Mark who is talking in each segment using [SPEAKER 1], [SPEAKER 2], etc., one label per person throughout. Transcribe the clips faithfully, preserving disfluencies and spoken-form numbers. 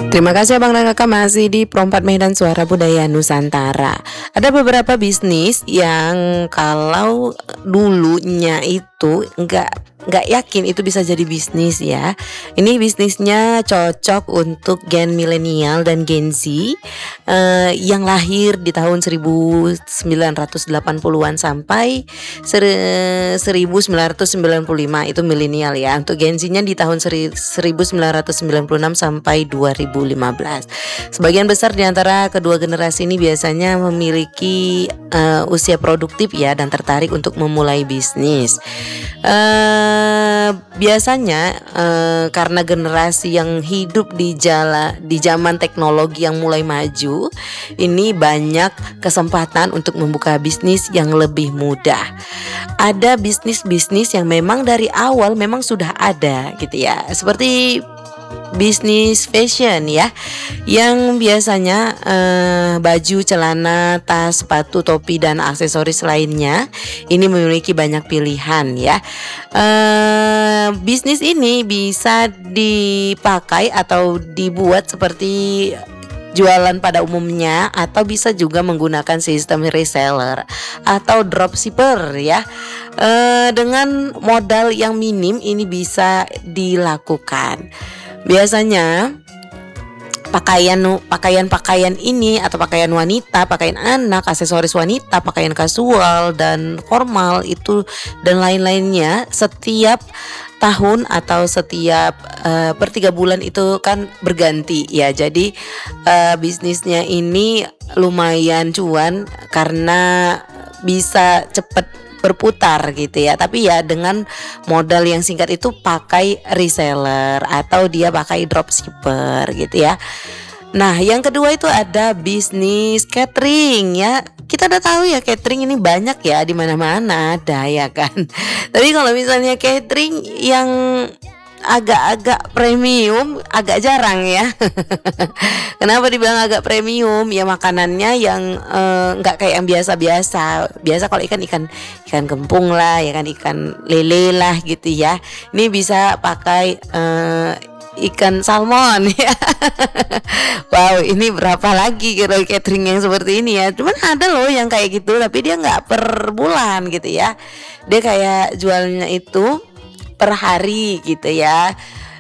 [SPEAKER 1] Terima kasih Abang dan Kakak masih di Pro empat Medan Suara Budaya Nusantara. Ada beberapa bisnis yang kalau dulunya itu enggak nggak yakin itu bisa jadi bisnis ya. Ini bisnisnya cocok untuk gen milenial dan Gen Z eh, yang lahir di tahun seribu sembilan ratus delapan puluhan sampai ser- seribu sembilan ratus sembilan puluh lima, itu milenial ya. Untuk Gen Z-nya di tahun seri- seribu sembilan ratus sembilan puluh enam sampai dua ribu lima belas. Sebagian besar di antara kedua generasi ini biasanya memiliki eh, usia produktif ya dan tertarik untuk memulai bisnis. Eh, biasanya eh, karena generasi yang hidup di jala, di zaman teknologi yang mulai maju, ini banyak kesempatan untuk membuka bisnis yang lebih mudah. Ada bisnis-bisnis yang memang dari awal memang sudah ada gitu ya, seperti bisnis fashion ya, yang biasanya eh, baju, celana, tas, sepatu, topi dan aksesoris lainnya ini memiliki banyak pilihan ya. Eh, bisnis ini bisa dipakai atau dibuat seperti jualan pada umumnya, atau bisa juga menggunakan sistem reseller atau dropshipper ya. E, dengan modal yang minim ini bisa dilakukan. Biasanya pakaian pakaian-pakaian ini atau pakaian wanita, pakaian anak, aksesoris wanita, pakaian kasual dan formal itu dan lain-lainnya setiap tahun atau setiap uh, per tiga bulan itu kan berganti ya. Jadi uh, bisnisnya ini lumayan cuan karena bisa cepat berputar gitu ya. Tapi ya dengan modal yang singkat itu pakai reseller atau dia pakai dropshipper gitu ya. Nah, yang kedua itu ada bisnis catering ya. Kita udah tahu ya catering ini banyak ya, di mana-mana ada ya kan. Tapi kalau misalnya catering yang agak-agak premium agak jarang ya. Kenapa dibilang agak premium? Ya makanannya yang nggak eh, kayak yang biasa-biasa. Biasa kalau ikan ikan ikan kempung lah, ya kan, ikan lele lah gitu ya. Ini bisa pakai eh, ikan salmon ya. Wow, ini berapa lagi kalau catering yang seperti ini ya. Cuman ada loh yang kayak gitu, tapi dia nggak per bulan gitu ya. Dia kayak jualnya itu per hari gitu ya,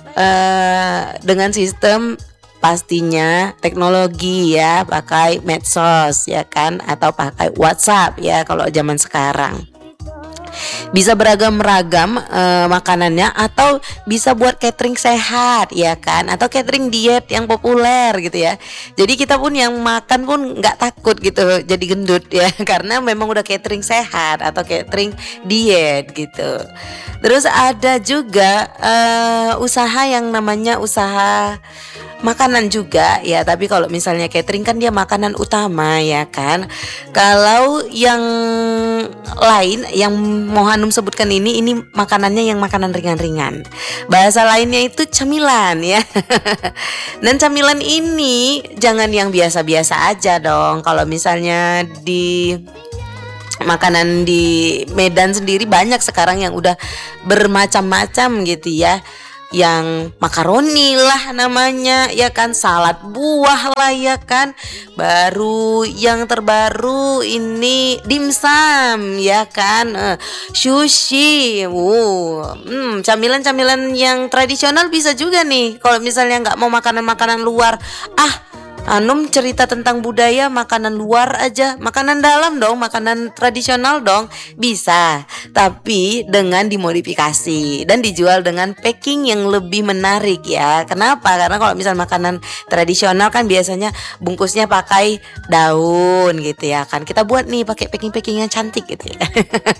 [SPEAKER 1] uh, dengan sistem pastinya teknologi ya, pakai medsos ya kan, atau pakai WhatsApp ya kalau zaman sekarang. Bisa beragam-ragam uh, makanannya, atau bisa buat catering sehat ya kan, atau catering diet yang populer gitu ya. Jadi kita pun yang makan pun nggak takut gitu jadi gendut ya, karena memang udah catering sehat atau catering diet gitu. Terus ada juga uh, usaha yang namanya usaha makanan juga ya, tapi kalau misalnya catering kan dia makanan utama ya kan. Kalau yang lain yang mau Hanum sebutkan ini ini makanannya yang makanan ringan-ringan. Bahasa lainnya itu camilan ya. Dan camilan ini jangan yang biasa-biasa aja dong. Kalau misalnya di makanan di Medan sendiri banyak sekarang yang udah bermacam-macam gitu ya. Yang makaroni lah namanya ya kan, salad buah lah ya kan. Baru yang terbaru ini dimsum ya kan, uh, sushi. Wow, hmm, camilan-camilan yang tradisional bisa juga nih. Kalau misalnya nggak mau makanan-makanan luar, ah Hanum cerita tentang budaya makanan luar aja, makanan dalam dong, makanan tradisional dong, bisa. Tapi dengan dimodifikasi dan dijual dengan packing yang lebih menarik ya. Kenapa? Karena kalau misal makanan tradisional kan biasanya bungkusnya pakai daun gitu ya kan. Kita buat nih pakai packing-packing yang cantik gitu ya.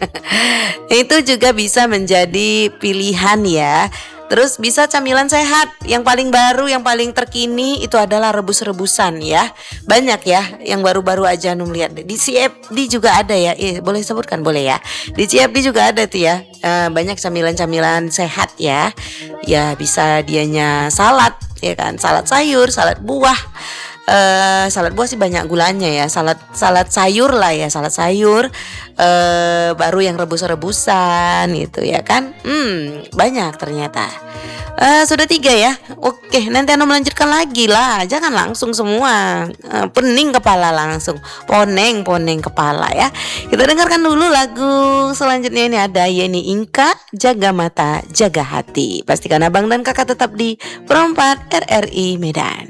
[SPEAKER 1] Itu juga bisa menjadi pilihan ya. Terus bisa camilan sehat, yang paling baru, yang paling terkini itu adalah rebus-rebusan ya. Banyak ya, yang baru-baru aja Num lihat. Di C F D juga ada ya, eh, boleh sebutkan boleh ya. Di C F D juga ada tuh ya, e, banyak camilan-camilan sehat ya. Ya bisa dianya salad ya kan, salad sayur, salad buah. eh salad buah sih banyak gulanya ya. Salad salad sayur lah ya, salad sayur eh baru yang rebus-rebusan gitu ya kan. Hmm, banyak ternyata. Eh sudah tiga ya. Oke, nanti Anda melanjutkan lagi lah. Jangan langsung semua. Eh, pening kepala langsung. Poneng, poneng kepala ya. Kita dengarkan dulu lagu selanjutnya, ini ada Yeni Inka, Jaga Mata, Jaga Hati. Pastikan abang dan kakak tetap di Perempat R R I Medan.